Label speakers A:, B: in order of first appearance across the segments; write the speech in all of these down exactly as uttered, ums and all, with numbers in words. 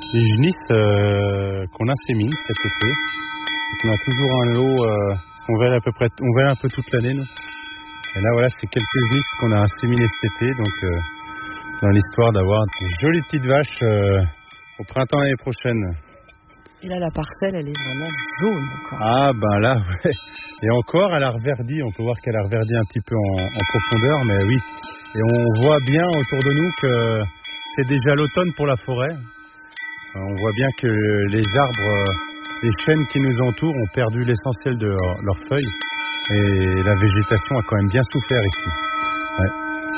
A: les genisses euh, qu'on insémine cet été. Donc on a toujours un lot, euh, on vêle à peu près, on vêle un peu toute l'année nous. Et là voilà, c'est quelques genisses qu'on a inséminées cet été, donc euh, dans l'histoire d'avoir des jolies petites vaches euh, au printemps l'année prochaine.
B: Et là, la parcelle, elle est vraiment jaune, quoi.
A: Ah ben là, ouais. Et encore, elle a reverdi. On peut voir qu'elle a reverdi un petit peu en, en profondeur, mais oui. Et on voit bien autour de nous que c'est déjà l'automne pour la forêt. On voit bien que les arbres, les chênes qui nous entourent ont perdu l'essentiel de leur- leurs feuilles. Et la végétation a quand même bien souffert ici. Ouais.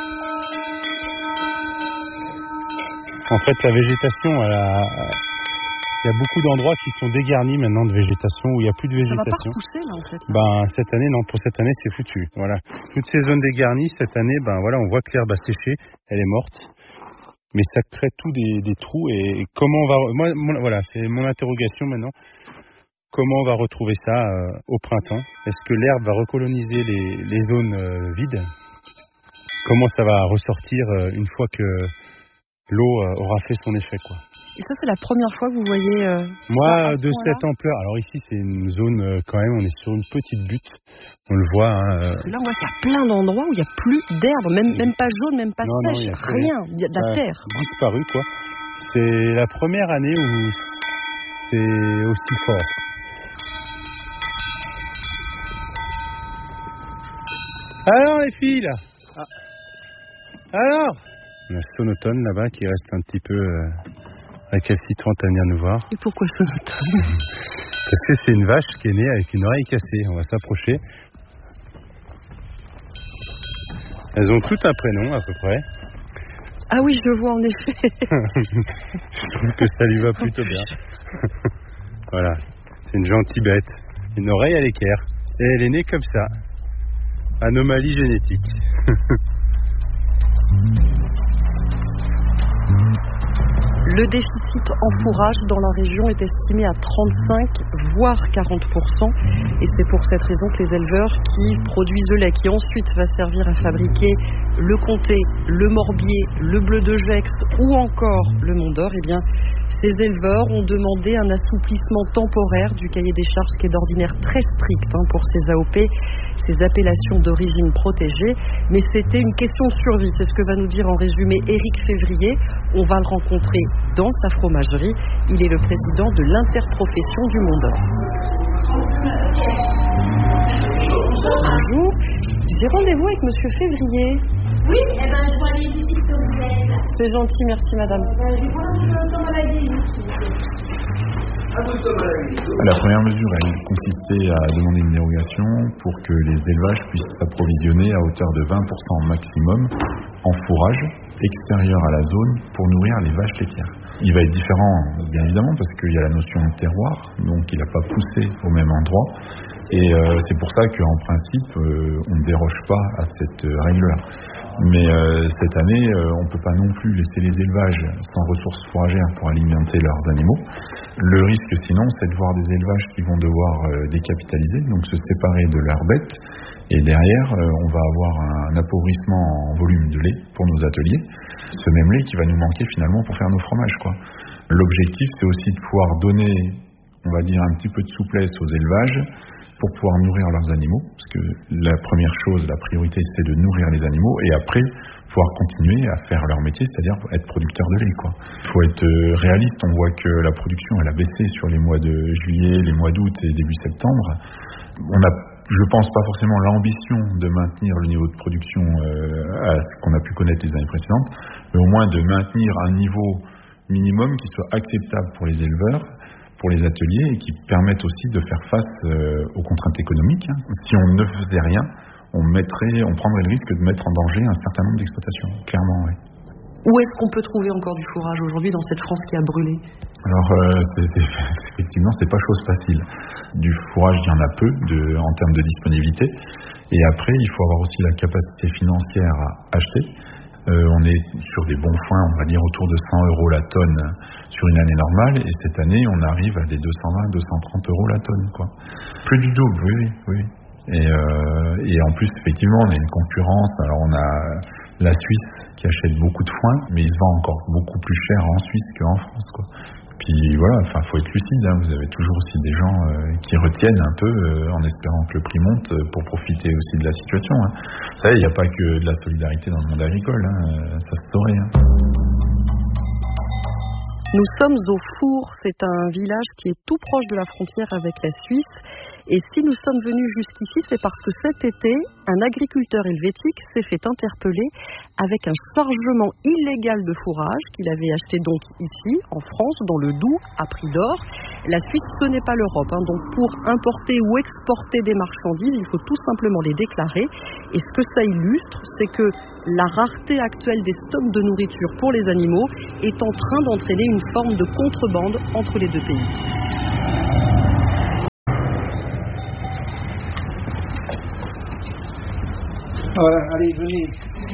A: En fait, la végétation, elle a... il y a beaucoup d'endroits qui sont dégarnis maintenant de végétation, où il n'y a plus de
B: Ça va pas
A: végétation.
B: repousser, là, en fait. là.
A: Ben, cette année, non, pour cette année, c'est foutu. Voilà. Toutes ces zones dégarnies, cette année, ben voilà, on voit que l'herbe a séché, elle est morte. Mais ça crée tout des, des trous. Et comment on va. Moi, mon- voilà, c'est mon interrogation maintenant. Comment on va retrouver ça euh, au printemps? Est-ce que l'herbe va recoloniser les, les zones euh, vides? Comment ça va ressortir euh, une fois que l'eau euh, aura fait son effet, quoi?
B: Et ça, c'est la première fois que vous voyez euh,
A: Moi,
B: ça à ce
A: de
B: point-là.
A: cette ampleur, alors ici c'est une zone euh, quand même, on est sur une petite butte, on le voit. Hein, euh,
B: Parce que là, on voit qu'il y a plein d'endroits où il n'y a plus d'herbe, même, même pas jaune, même pas
A: Non, non,
B: sèche,
A: il y a plus
B: rien. Il y a de la
A: ça a
B: terre.
A: disparu, quoi. C'est la première année où c'est aussi fort. Alors les filles là ah. Alors on a Sonotone là-bas qui reste un petit peu euh, récalcitrante à venir nous voir.
B: Et pourquoi ce automne?
A: Parce que c'est une vache qui est née avec une oreille cassée. On va s'approcher. Elles ont toutes un prénom à peu près.
B: Ah oui, je vois en effet.
A: Je trouve que ça lui va plutôt bien. Voilà, c'est une gentille bête. Une oreille à l'équerre. Et elle est née comme ça. Anomalie génétique.
B: Le déficit en fourrage dans la région est estimé à trente-cinq voire quarante pour cent. Et c'est pour cette raison que les éleveurs qui produisent le lait, qui ensuite va servir à fabriquer le comté, le morbier, le bleu de Gex ou encore le Mont d'Or, eh bien, ces éleveurs ont demandé un assouplissement temporaire du cahier des charges qui est d'ordinaire très strict hein, pour ces A O P, ces appellations d'origine protégée. Mais c'était une question de survie. C'est ce que va nous dire en résumé Éric Février. On va le rencontrer dans sa fromagerie. Il est le président de l'interprofession du Mont d'Or. Bonjour. J'ai rendez-vous avec Monsieur Février.
C: Oui, eh ben, je vois les visites que vous êtes.
B: C'est gentil, merci madame.
C: Ben, je vais voir un petit peu le temps de la visite.
D: La première mesure, elle consistait à demander une dérogation pour que les élevages puissent s'approvisionner à hauteur de vingt pour cent maximum en fourrage extérieur à la zone pour nourrir les vaches laitières. Il va être différent, bien évidemment, parce qu'il y a la notion de terroir, donc il n'a pas poussé au même endroit. Et euh, c'est pour ça qu'en principe, euh, on ne déroge pas à cette euh, règle-là. Mais euh, cette année, euh, on ne peut pas non plus laisser les élevages sans ressources fourragères pour alimenter leurs animaux. Le risque sinon, c'est de voir des élevages qui vont devoir euh, décapitaliser, donc se séparer de leurs bêtes. Et derrière, euh, on va avoir un appauvrissement en volume de lait pour nos ateliers. Ce même lait qui va nous manquer finalement pour faire nos fromages, quoi. L'objectif, c'est aussi de pouvoir donner, on va dire, un petit peu de souplesse aux élevages pour pouvoir nourrir leurs animaux, parce que la première chose, la priorité, c'est de nourrir les animaux, et après, pouvoir continuer à faire leur métier, c'est-à-dire être producteur de lait, quoi. Il faut être réaliste, on voit que la production, elle a baissé sur les mois de juillet, les mois d'août et début septembre. On a, je pense, pas forcément l'ambition de maintenir le niveau de production euh, à ce qu'on a pu connaître les années précédentes, mais au moins de maintenir un niveau minimum qui soit acceptable pour les éleveurs, pour les ateliers, et qui permettent aussi de faire face euh, aux contraintes économiques. Si on ne faisait rien, on mettrait, on prendrait le risque de mettre en danger un certain nombre d'exploitations, clairement, oui.
B: Où est-ce qu'on peut trouver encore du fourrage aujourd'hui dans cette France qui a brûlé?
D: Alors, euh, c'est, c'est, effectivement, c'est pas chose facile. Du fourrage, il y en a peu de, en termes de disponibilité. Et après, il faut avoir aussi la capacité financière à acheter. Euh, on est sur des bons foins, on va dire autour de cent euros la tonne sur une année normale, et cette année on arrive à des deux cent vingt à deux cent trente euros la tonne, quoi. Plus du double, oui, oui, oui. Et, euh, et en plus, effectivement, on a une concurrence. Alors on a la Suisse qui achète beaucoup de foin, mais il se vend encore beaucoup plus cher en Suisse qu'en France, quoi. puis voilà, enfin, faut être lucide. Hein. Vous avez toujours aussi des gens euh, qui retiennent un peu euh, en espérant que le prix monte euh, pour profiter aussi de la situation. Hein. Vous savez, il n'y a pas que de la solidarité dans le monde agricole. Hein. Ça se saurait. Hein.
B: Nous sommes au Four, c'est un village qui est tout proche de la frontière avec la Suisse. Et si nous sommes venus jusqu'ici, c'est parce que cet été, un agriculteur helvétique s'est fait interpeller avec un chargement illégal de fourrage qu'il avait acheté donc ici, en France, dans le Doubs, à prix d'or. La Suisse, ce n'est pas l'Europe. Hein. Donc pour importer ou exporter des marchandises, il faut tout simplement les déclarer. Et ce que ça illustre, c'est que la rareté actuelle des stocks de nourriture pour les animaux est en train d'entraîner une forme de contrebande entre les deux pays.
E: Voilà, allez, venez.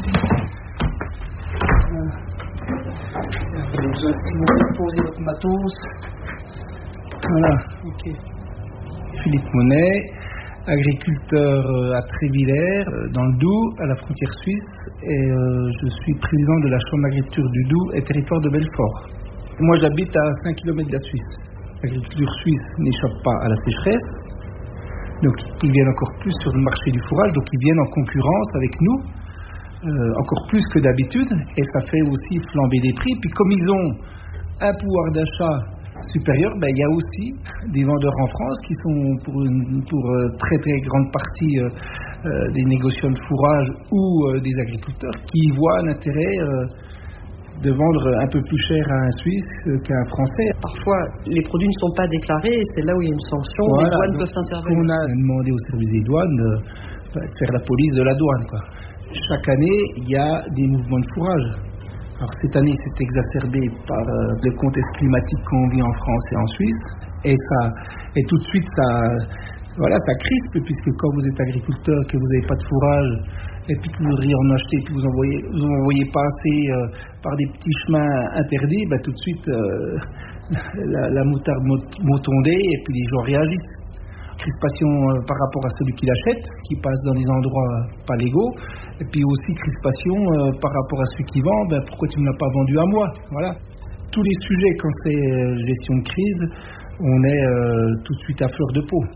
E: Allez, je vais poser votre matos. Voilà, ok. Philippe Monet, agriculteur à Trévillers, dans le Doubs, à la frontière suisse. Et euh, je suis président de la Chambre d'agriculture du Doubs et territoire de Belfort. Moi, j'habite à cinq kilomètres de la Suisse. L'agriculture suisse n'échappe pas à la sécheresse. Donc ils viennent encore plus sur le marché du fourrage, donc ils viennent en concurrence avec nous, euh, encore plus que d'habitude, et ça fait aussi flamber les prix. Puis comme ils ont un pouvoir d'achat supérieur, ben, il y a aussi des vendeurs en France qui sont pour une pour, euh, très très grande partie euh, euh, des négociants de fourrage ou euh, des agriculteurs qui voient l'intérêt euh, de vendre un peu plus cher à un Suisse qu'à un Français.
B: Parfois, les produits ne sont pas déclarés et c'est là où il y a une sanction. Voilà, les douanes peuvent intervenir.
E: On a demandé au service des douanes de, de faire la police de la douane, quoi. Chaque année, il y a des mouvements de fourrage. Alors cette année, c'est exacerbé par euh, le contexte climatique qu'on vit en France et en Suisse. Et, ça, et tout de suite, ça, voilà, ça crispe, puisque quand vous êtes agriculteur, que vous n'avez pas de fourrage, et puis que vous voudriez en acheter, puis vous envoyez, vous envoyez passer euh, par des petits chemins interdits, bah, tout de suite, euh, la, la moutarde motondée, et puis les gens réagissent. Crispation euh, par rapport à celui qui l'achète, qui passe dans des endroits pas légaux, et puis aussi crispation euh, par rapport à celui qui vend, bah, pourquoi tu ne l'as pas vendu à moi? Voilà. Tous les sujets, quand c'est euh, gestion de crise, on est euh, tout de suite à fleur de peau.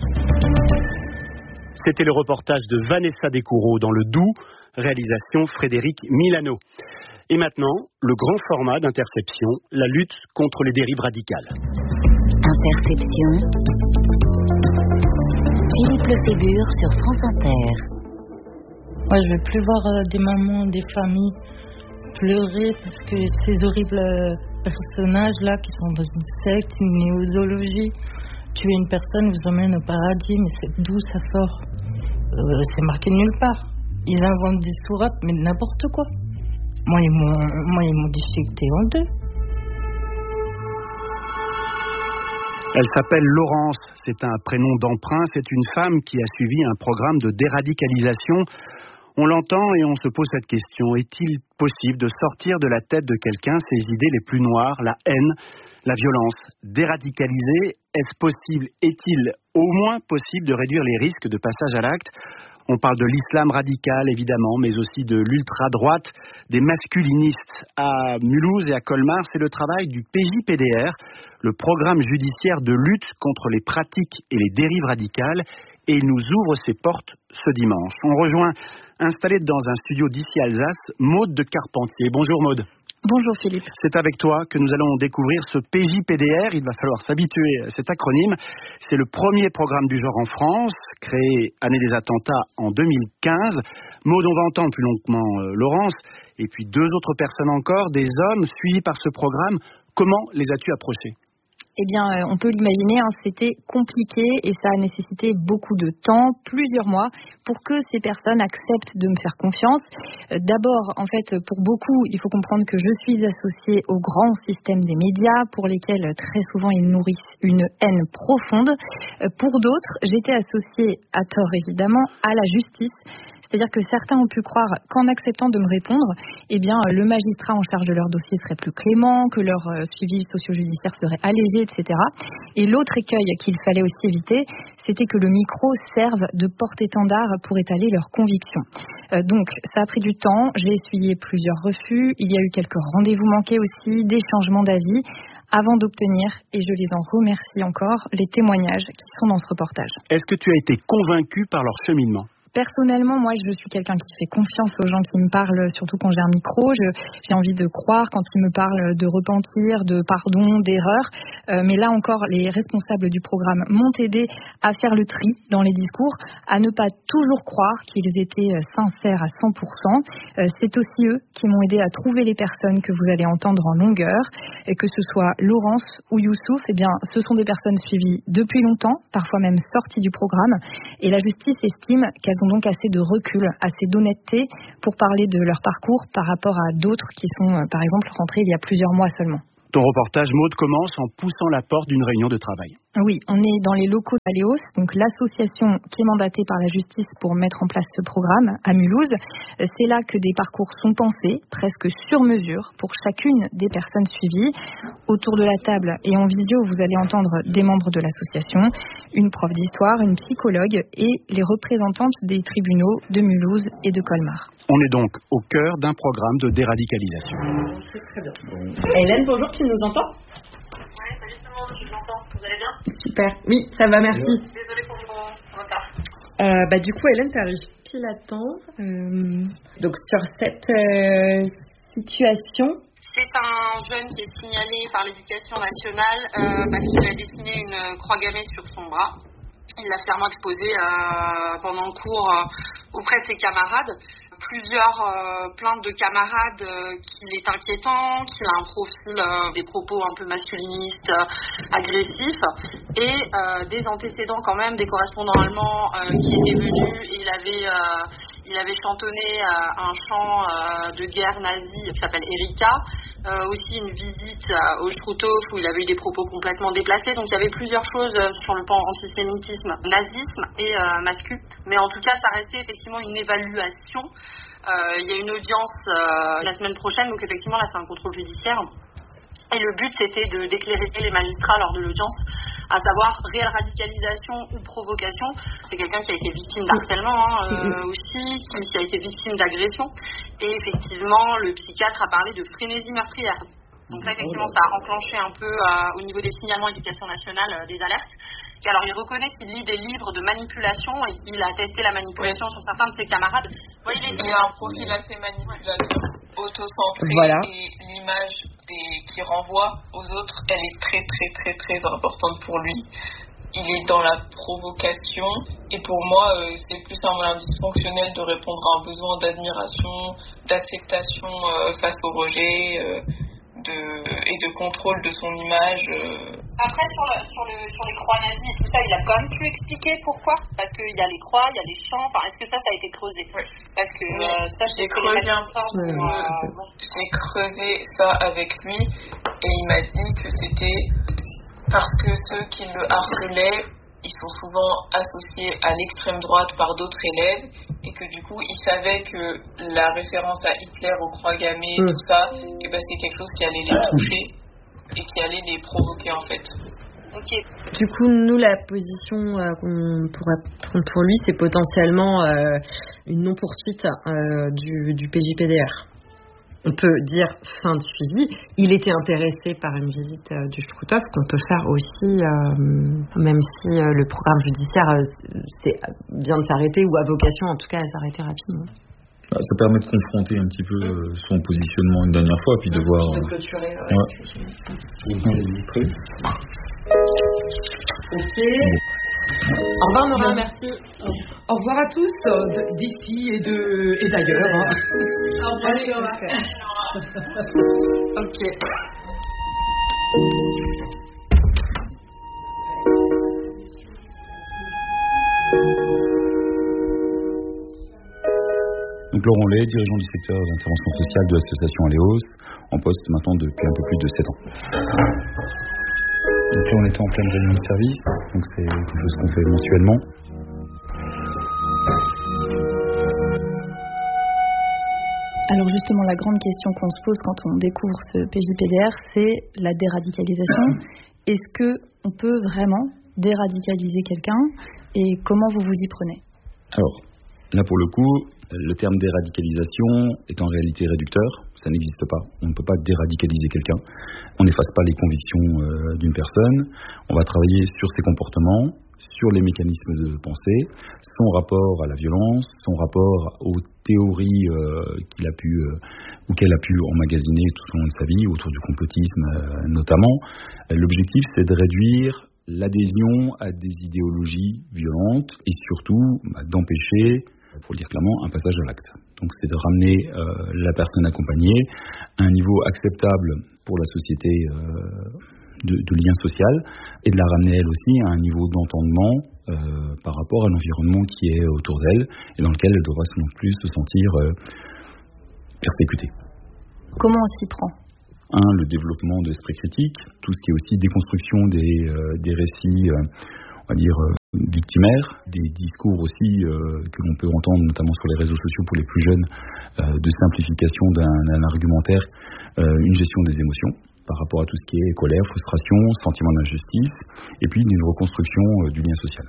F: C'était le reportage de Vanessa Descoureaux dans le Doubs, réalisation Frédéric Milano. Et maintenant, le grand format d'Interception, la lutte contre les dérives radicales.
G: Interception. Philippe Lefébure sur France Inter.
H: Moi, je ne veux plus voir euh, des mamans, des familles pleurer parce que ces horribles euh, personnages-là qui sont dans une secte, une néosologie, tuer une personne vous emmène au paradis, mais c'est d'où ça sort? euh, C'est marqué nulle part. Ils inventent des sourates, mais n'importe quoi. Moi, ils m'ont, moi, ils m'ont déchiqueté en deux.
F: Elle s'appelle Laurence, c'est un prénom d'emprunt, c'est une femme qui a suivi un programme de déradicalisation. On l'entend et on se pose cette question, est-il possible de sortir de la tête de quelqu'un ses idées les plus noires, la haine, la violence? Déradicaliser, est-ce possible? Est-il au moins possible de réduire les risques de passage à l'acte? On parle de l'islam radical, évidemment, mais aussi de l'ultra-droite, des masculinistes. À Mulhouse et à Colmar, c'est le travail du P J P D R, le programme judiciaire de lutte contre les pratiques et les dérives radicales, et il nous ouvre ses portes ce dimanche. On rejoint, installé dans un studio d'ici Alsace, Maude de Carpentier. Bonjour Maude.
B: Bonjour Philippe.
F: C'est avec toi que nous allons découvrir ce P J P D R. Il va falloir s'habituer à cet acronyme. C'est le premier programme du genre en France, créé année des attentats en deux mille quinze. Maude, on va entendre plus longuement euh, Laurence, et puis deux autres personnes encore, des hommes suivis par ce programme. Comment les as-tu approchés ?
I: Eh bien, euh, on peut l'imaginer, hein, c'était compliqué et ça a nécessité beaucoup de temps, plusieurs mois, pour que ces personnes acceptent de me faire confiance. Euh, d'abord, en fait, pour beaucoup, il faut comprendre que je suis associée au grand système des médias, pour lesquels très souvent ils nourrissent une haine profonde. Euh, pour d'autres, j'étais associée, à tort évidemment, à la justice. C'est-à-dire que certains ont pu croire qu'en acceptant de me répondre, eh bien, le magistrat en charge de leur dossier serait plus clément, que leur euh, suivi socio-judiciaire serait allégé, et cetera. Et l'autre écueil qu'il fallait aussi éviter, c'était que le micro serve de porte-étendard pour étaler leurs convictions. Euh, donc, ça a pris du temps, j'ai essuyé plusieurs refus, il y a eu quelques rendez-vous manqués aussi, des changements d'avis, avant d'obtenir, et je les en remercie encore, les témoignages qui sont dans ce reportage.
F: Est-ce que tu as été convaincu par leur cheminement ?
I: Personnellement, moi, je suis quelqu'un qui fait confiance aux gens qui me parlent, surtout quand j'ai un micro. Je, j'ai envie de croire quand ils me parlent de repentir, de pardon, d'erreur. Euh, mais là encore, les responsables du programme m'ont aidé à faire le tri dans les discours, à ne pas toujours croire qu'ils étaient sincères à cent pour cent. Euh, c'est aussi eux qui m'ont aidé à trouver les personnes que vous allez entendre en longueur. Et que ce soit Laurence ou Youssouf, eh bien, ce sont des personnes suivies depuis longtemps, parfois même sorties du programme. Et la justice estime qu'elles ont donc assez de recul, assez d'honnêteté pour parler de leur parcours par rapport à d'autres qui sont, par exemple, rentrés il y a plusieurs mois seulement.
F: Ton reportage, Maud, commence en poussant la porte d'une réunion de travail.
I: Oui, on est dans les locaux d'Aléos, donc l'association qui est mandatée par la justice pour mettre en place ce programme à Mulhouse. C'est là que des parcours sont pensés, presque sur mesure, pour chacune des personnes suivies. Autour de la table et en vidéo, vous allez entendre des membres de l'association, une prof d'histoire, une psychologue et les représentantes des tribunaux de Mulhouse et de Colmar.
F: On est donc au cœur d'un programme de déradicalisation.
B: C'est très bien. Hélène, bonjour, tu nous entends ?
C: Oui, justement, je vous entends. Vous allez bien ?
B: Super. Oui, ça va, merci.
C: Désolée pour mon retard.
B: Euh, bah, du coup, Hélène, tu arrives pile à temps. Euh, donc, sur cette euh, situation...
J: C'est un jeune qui est signalé par l'éducation nationale euh, parce qu'il a dessiné une croix gammée sur son bras. Il l'a fièrement exposé euh, pendant le cours euh, auprès de ses camarades. Plusieurs euh, plaintes de camarades euh, qu'il est inquiétant, qu'il a un profil, euh, des propos un peu masculinistes, euh, agressifs, et euh, des antécédents quand même, des correspondants allemands euh, qui étaient venus et il avait, euh, il avait chantonné euh, un chant euh, de guerre nazi qui s'appelle Erika, euh, aussi une visite euh, au Struthof où il avait eu des propos complètement déplacés, donc il y avait plusieurs choses euh, sur le plan antisémitisme, nazisme et euh, mascu, mais en tout cas ça restait effectivement une évaluation. Euh, il y a une audience euh, la semaine prochaine, donc effectivement là c'est un contrôle judiciaire. Et le but c'était de, d'éclairer les magistrats lors de l'audience, à savoir réelle radicalisation ou provocation. C'est quelqu'un qui a été victime d'harcèlement hein, euh, aussi, qui, qui a été victime d'agression. Et effectivement le psychiatre a parlé de frénésie meurtrière. Donc là effectivement ça a enclenché un peu euh, au niveau des signalements éducation nationale euh, des alertes. Et alors il reconnaît qu'il lit des livres de manipulation et qu'il a testé la manipulation sur certains de ses camarades.
K: Ouais, il, est... il a un profil assez manipulateur, autocentré,
B: voilà.
K: Et l'image des... qui renvoie aux autres, elle est très très très très importante pour lui. Il est dans la provocation et pour moi euh, c'est plus un moyen dysfonctionnel de répondre à un besoin d'admiration, d'acceptation euh, face au rejet euh, de... et de contrôle de son image. Euh...
J: Après, sur, le, sur, le, sur les croix nazies et tout ça, il a quand même pu expliquer pourquoi. Parce qu'il y a les croix, il y a les chants. Enfin, est-ce que ça, ça a été creusé ?
K: Oui.
J: Parce que
K: oui.
J: euh, ça,
K: j'ai creusé un peu. Euh, j'ai creusé ça avec lui et il m'a dit que c'était parce que ceux qui le harcelaient, ils sont souvent associés à l'extrême droite par d'autres élèves et que du coup, il savait que la référence à Hitler, aux croix gammées, mmh. tout ça, et ben, c'est quelque chose qui allait les toucher et qui allait les provoquer en fait.
J: Okay.
B: Du coup, nous, la position euh, qu'on pourrait prendre pour lui, c'est potentiellement euh, une non-poursuite euh, du, du P J P D R. On peut dire fin de suivi. Il était intéressé par une visite euh, du Struthof qu'on peut faire aussi, euh, même si euh, le programme judiciaire euh, c'est bien de s'arrêter ou à vocation en tout cas à s'arrêter rapidement.
D: Ça permet de confronter un petit peu euh, son positionnement une dernière fois, puis de
B: mmh,
D: voir.
B: De clôturer.
D: Euh, ouais. Ouais.
B: Ok. Au revoir Nora, merci.
L: Au revoir à tous, euh, d'ici et de et d'ailleurs. Hein.
B: Au revoir Nora. Ok.
D: Donc Laurent Lay, dirigeant du secteur d'intervention sociale de l'association Aléos, en poste maintenant depuis un peu plus de sept ans. Donc là on était en pleine réunion de service, donc c'est quelque chose qu'on fait mensuellement.
I: Alors justement la grande question qu'on se pose quand on découvre ce P J P D R, c'est la déradicalisation. Est-ce qu'on peut vraiment déradicaliser quelqu'un et comment vous vous y prenez ?
D: Alors,
M: Là, pour le coup, le terme déradicalisation est en réalité réducteur. Ça n'existe pas. On ne peut pas déradicaliser quelqu'un. On n'efface pas les convictions euh, d'une personne. On va travailler sur ses comportements, sur les mécanismes de pensée, son rapport à la violence, son rapport aux théories euh, qu'il a pu euh, ou qu'elle a pu emmagasiner tout au long de sa vie, autour du complotisme euh, notamment. L'objectif, c'est de réduire l'adhésion à des idéologies violentes et surtout bah, d'empêcher, pour le dire clairement, un passage à l'acte. Donc c'est de ramener euh, la personne accompagnée à un niveau acceptable pour la société euh, de, de lien social et de la ramener elle aussi à un niveau d'entendement euh, par rapport à l'environnement qui est autour d'elle et dans lequel elle devra non plus se sentir euh, persécutée.
I: Comment on s'y prend ?
M: Un, le développement de l'esprit critique, tout ce qui est aussi déconstruction des, euh, des récits, euh, on va dire, euh, victimaires, des discours aussi euh, que l'on peut entendre notamment sur les réseaux sociaux pour les plus jeunes, euh, de simplification d'un, d'un argumentaire, euh, une gestion des émotions par rapport à tout ce qui est colère, frustration, sentiment d'injustice, et puis une reconstruction euh, du lien social.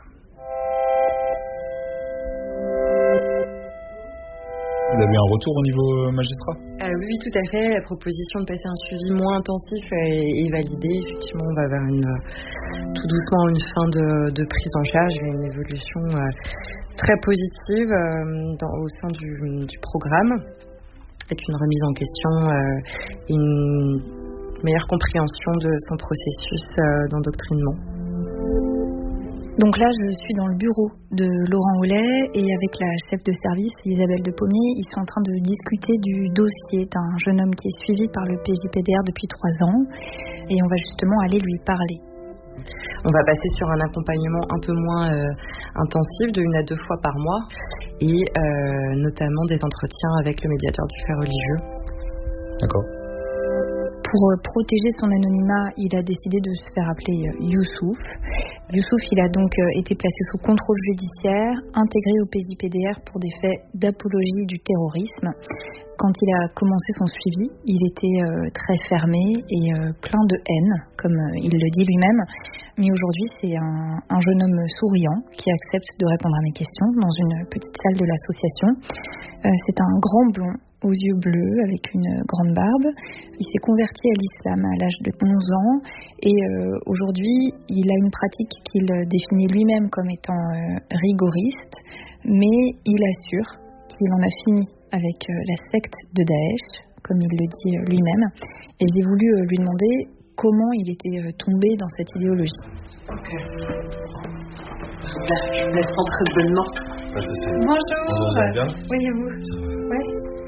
D: Vous avez un retour au niveau magistrat ?
N: euh, Oui, tout à fait. La proposition de passer un suivi moins intensif est, est validée. Effectivement, on va vers une, tout doucement une fin de, de prise en charge et une évolution euh, très positive euh, dans, au sein du, du programme, avec une remise en question euh, et une meilleure compréhension de son processus euh, d'endoctrinement.
I: Donc là, je suis dans le bureau de Laurent Hollet et avec la chef de service, Isabelle Depommier, ils sont en train de discuter du dossier d'un jeune homme qui est suivi par le P J P D R depuis trois ans et on va justement aller lui parler.
N: On va passer sur un accompagnement un peu moins euh, intensif, de une à deux fois par mois et euh, notamment des entretiens avec le médiateur du fait religieux.
D: D'accord.
I: Pour protéger son anonymat, il a décidé de se faire appeler Youssouf. Youssouf, il a donc été placé sous contrôle judiciaire, intégré au P J P D R pour des faits d'apologie du terrorisme. Quand il a commencé son suivi, il était euh, très fermé et euh, plein de haine, comme euh, il le dit lui-même. Mais aujourd'hui, c'est un, un jeune homme souriant qui accepte de répondre à mes questions dans une petite salle de l'association. Euh, c'est un grand blond aux yeux bleus avec une grande barbe. Il s'est converti à l'islam à l'âge de onze ans et euh, aujourd'hui, il a une pratique qu'il définit lui-même comme étant euh, rigoriste, mais il assure qu'il en a fini avec euh, la secte de Daesh, comme il le dit euh, lui-même. Et j'ai voulu euh, lui demander comment il était euh, tombé dans cette idéologie.
N: Ok. Je vous laisse rentrer bonnement.
D: Bonjour.
N: Bonjour.
D: Vous allez bien ?
N: Oui, et vous ? Oui.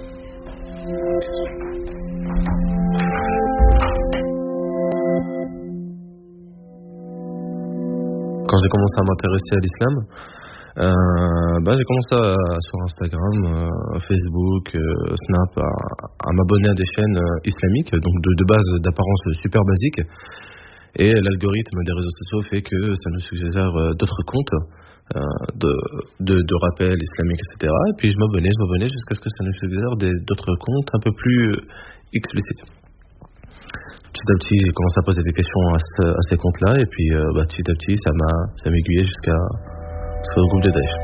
O: Quand j'ai commencé à m'intéresser à l'islam, euh, bah, j'ai commencé à, sur Instagram, euh, Facebook, euh, Snap, à, à m'abonner à des chaînes euh, islamiques, donc de, de base d'apparence super basique. Et l'algorithme des réseaux sociaux fait que ça nous suggère euh, d'autres comptes euh, de, de, de rappels islamiques, et cetera. Et puis je m'abonnais, je m'abonnais jusqu'à ce que ça nous suggère des, d'autres comptes un peu plus explicites. Petit à petit, j'ai commencé à poser des questions à, ce, à ces comptes-là, et puis euh, bah, petit à petit, ça m'a, ça m'a aiguillé jusqu'à, jusqu'au groupe de Daesh.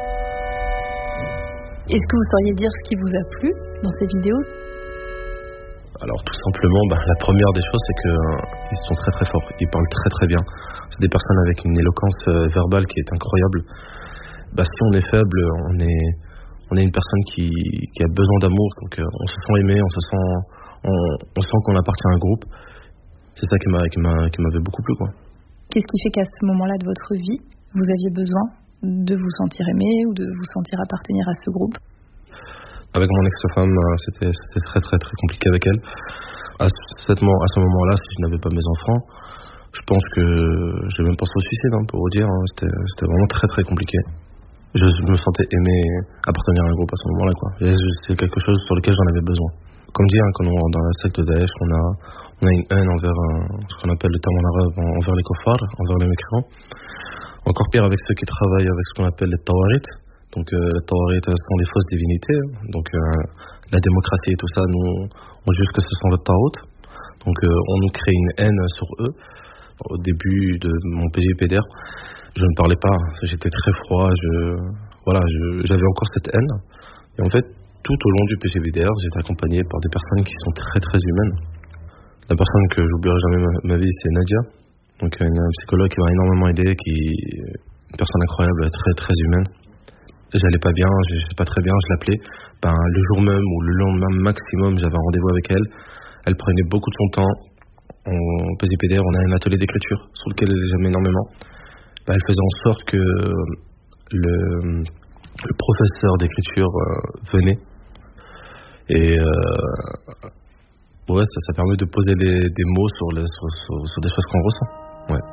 I: Est-ce que vous sauriez dire ce qui vous a plu dans ces vidéos ?
O: Alors tout simplement, bah, la première des choses, c'est qu'ils euh, sont très très forts, ils parlent très très bien. C'est des personnes avec une éloquence euh, verbale qui est incroyable. Bah, si on est faible, on est, on est une personne qui, qui a besoin d'amour, donc euh, on se sent aimé, on se sent, on, on sent qu'on appartient à un groupe. C'est ça qui, m'a, qui, m'a, qui m'avait beaucoup plu, quoi.
I: Qu'est-ce qui fait qu'à ce moment-là de votre vie, vous aviez besoin de vous sentir aimé ou de vous sentir appartenir à ce groupe ?
O: Avec mon ex-femme, c'était, c'était très très très compliqué avec elle. À ce, à ce moment-là, si je n'avais pas mes enfants, je pense que j'ai même pensé au suicide, hein, pour vous dire. Hein. C'était, c'était vraiment très très compliqué. Je, je me sentais aimé, appartenir à un groupe à ce moment-là, quoi. Et c'est quelque chose sur lequel j'en avais besoin. Comme dit, hein, quand on dans la secte de Daesh, on a, on a une haine envers un, ce qu'on appelle le terme en arabe, envers les kuffars, envers les mécréants. Encore pire avec ceux qui travaillent avec ce qu'on appelle les tawarit. Donc euh, les tawarit sont des fausses divinités. Donc euh, la démocratie et tout ça, nous, on juge que ce sont les tarout. Donc euh, on nous crée une haine sur eux. Au début de mon P J P D R, je ne parlais pas. J'étais très froid. Je, voilà, je, j'avais encore cette haine. Et en fait, tout au long du P G V D R, j'ai été accompagné par des personnes qui sont très très humaines. La personne que j'oublierai jamais ma, ma vie, c'est Nadia. Donc une, un psychologue qui m'a énormément aidé, qui une personne incroyable, très très humaine. J'allais pas bien, j'étais pas très bien, je l'appelais. Ben, le jour même ou le lendemain maximum, j'avais un rendez-vous avec elle. Elle prenait beaucoup de son temps. Au P G P D R, on a un atelier d'écriture sur lequel j'aimais énormément. Ben, elle faisait en sorte que le, le professeur d'écriture euh, venait. Et euh, ouais, ça, ça permet de poser des, des mots sur, les, sur, sur, sur des choses qu'on ressent. Ouais.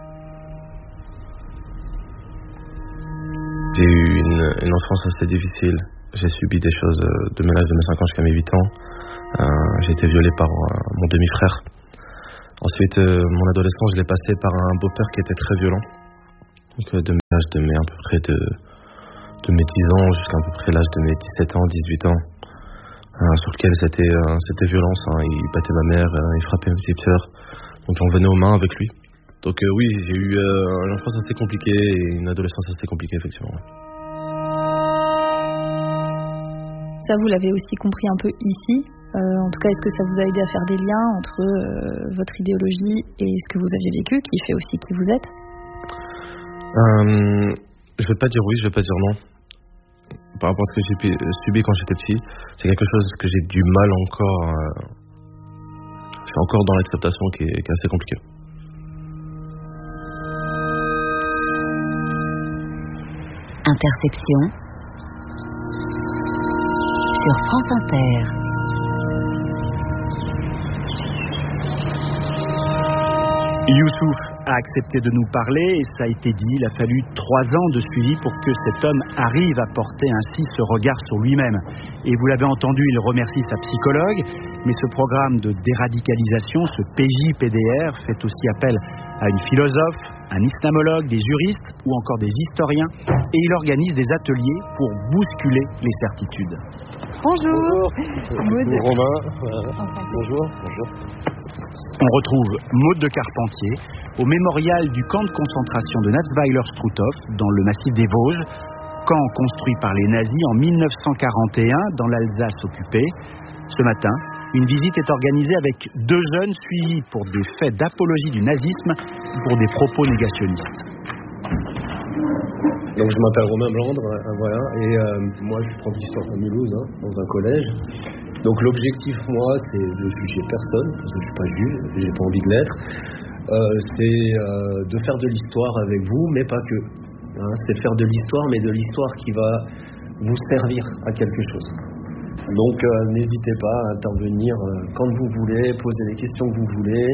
O: J'ai eu une, une enfance assez difficile. J'ai subi des choses de mes l'âge de mes cinq ans jusqu'à mes huit ans. Euh, j'ai été violé par euh, mon demi-frère. Ensuite, euh, mon adolescence, je l'ai passé par un beau-père qui était très violent. Donc, euh, de l'âge de mes, à peu près de, de mes dix ans jusqu'à à peu près l'âge de mes dix-sept ans, dix-huit ans. Euh, sur lequel c'était, euh, c'était violence. Hein. Il battait ma mère, euh, il frappait ma petite sœur. Donc, j'en venais aux mains avec lui. Donc euh, oui, j'ai eu euh, une enfance assez compliquée et une adolescence assez compliquée, effectivement. Ouais.
I: Ça, vous l'avez aussi compris un peu ici. Euh, en tout cas, est-ce que ça vous a aidé à faire des liens entre euh, votre idéologie et ce que vous aviez vécu, qui fait aussi qui vous êtes ?
O: euh, Je ne vais pas dire oui, je ne vais pas dire non. Par rapport à ce que j'ai subi quand j'étais petit, c'est quelque chose que j'ai du mal encore. Euh, je suis encore dans l'acceptation qui est, qui est assez compliquée.
G: Intersection sur France Inter.
F: Youssouf a accepté de nous parler et ça a été dit, il a fallu trois ans de suivi pour que cet homme arrive à porter ainsi ce regard sur lui-même. Et vous l'avez entendu, il remercie sa psychologue, mais ce programme de déradicalisation, ce P J P D R, fait aussi appel à une philosophe, un islamologue, des juristes ou encore des historiens, et il organise des ateliers pour bousculer les certitudes.
I: Bonjour.
P: Bonjour Romain. Bonjour. Bonjour.
F: On retrouve Maude de Carpentier au mémorial du camp de concentration de Natzweiler-Struthof dans le massif des Vosges, camp construit par les nazis en mille neuf cent quarante et un dans l'Alsace occupée. Ce matin, une visite est organisée avec deux jeunes suivis pour des faits d'apologie du nazisme ou pour des propos négationnistes.
P: Donc je m'appelle Romain Blandre, voilà, et euh, moi je suis prof d'histoire à Mulhouse, hein, dans un collège. Donc l'objectif, moi, c'est de juger personne, parce que je suis pas juge, j'ai pas envie de l'être. Euh, c'est euh, de faire de l'histoire avec vous, mais pas que. Hein, c'est faire de l'histoire, mais de l'histoire qui va vous servir à quelque chose. Donc euh, n'hésitez pas à intervenir euh, quand vous voulez, poser les questions que vous voulez.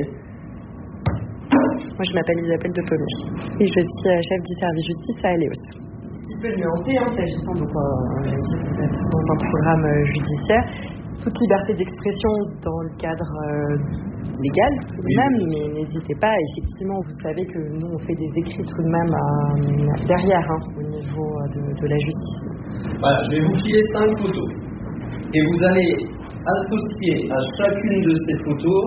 N: Moi je m'appelle Isabelle de Pommier et je suis chef du service justice à Aléos. Un petit peu nuancé, hein, s'agissant donc, euh, dans un programme euh, judiciaire. Toute liberté d'expression dans le cadre euh, légal tout de même, mais n'hésitez pas, effectivement, vous savez que nous on fait des écrits tout de même euh, derrière, hein, au niveau de, de la justice.
Q: Voilà, je vais vous filer cinq photos et vous allez associer à chacune de ces photos,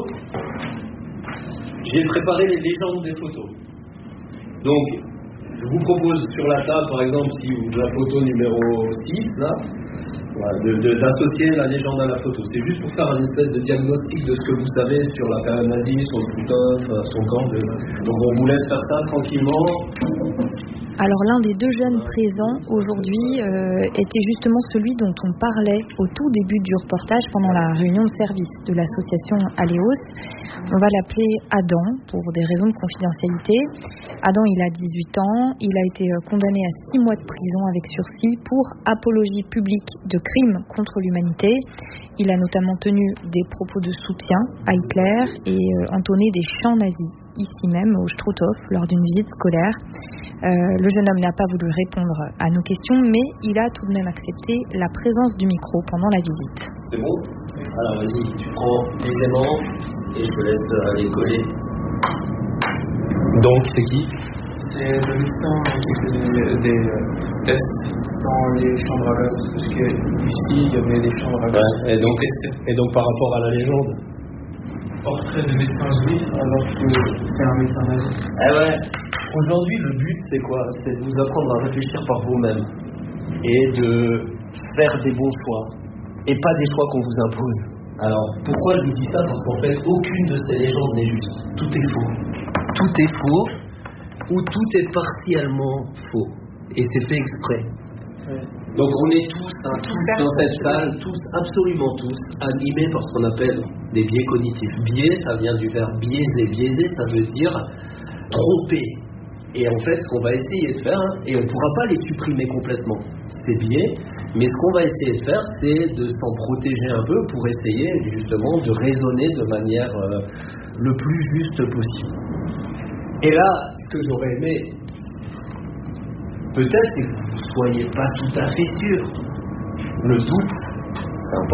Q: j'ai préparé les légendes des photos. Donc, je vous propose sur la table, par exemple, si vous la photo numéro six, là, voilà, de, de, d'associer la légende à la photo. C'est juste pour faire une espèce de diagnostic de ce que vous savez sur la période nazie, sur le Struthof, son camp. De... Donc on vous laisse faire ça tranquillement.
I: Alors l'un des deux jeunes présents aujourd'hui euh, était justement celui dont on parlait au tout début du reportage pendant la réunion de service de l'association Aléos. On va l'appeler Adam pour des raisons de confidentialité. Adam, il a dix-huit ans, il a été condamné à six mois de prison avec sursis pour apologie publique de crimes contre l'humanité. Il a notamment tenu des propos de soutien à Hitler et euh, entonné des chants nazis, ici même au Struthof, lors d'une visite scolaire. Euh, le jeune homme n'a pas voulu répondre à nos questions, mais il a tout de même accepté la présence du micro pendant la visite.
P: C'est bon ? Alors vas-y, tu prends les aimants et je te laisse aller coller. Donc, c'est qui ?
E: C'est le médecin qui faisait des euh, tests dans les chambres à gaz, parce qu'ici, il y avait des chambres à gaz.
P: Ouais, et, donc, et donc, par rapport à la légende ?
E: Portrait de médecin juif, alors que c'est un médecin nazi.
P: Eh ouais. Aujourd'hui, le but, c'est quoi ? C'est de vous apprendre à réfléchir par vous-même. et de faire des bons choix et pas des choix qu'on vous impose. Alors pourquoi je vous dis ça? Parce qu'en fait aucune de ces légendes n'est juste. Tout est faux. Tout est faux ou tout est partiellement faux et c'est fait exprès. Ouais. Donc on est tous, hein, tous dans cette salle, tous, absolument tous, animés par ce qu'on appelle des biais cognitifs. Biais, ça vient du verbe biaiser. Biaiser, ça veut dire tromper. Et en fait, ce qu'on va essayer de faire, hein, et on ne pourra pas les supprimer complètement, ces biais, mais ce qu'on va essayer de faire, c'est de s'en protéger un peu pour essayer justement de raisonner de manière euh, le plus juste possible. Et là, ce que j'aurais aimé, peut-être, c'est que vous ne soyez pas tout à fait sûr. Le doute, c'est